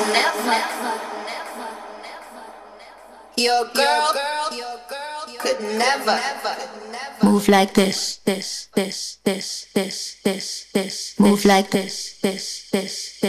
Your girl could never move like this. Move like this.